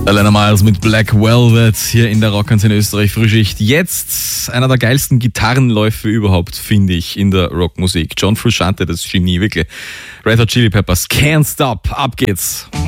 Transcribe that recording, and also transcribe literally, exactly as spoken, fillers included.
Alena Miles mit Black Velvet hier in der Rockantenne Österreich Frühschicht. Jetzt einer der geilsten Gitarrenläufe überhaupt, finde ich, in der Rockmusik. John Frusciante, das Genie, wirklich. Red Hot Chili Peppers, Can't Stop, ab geht's.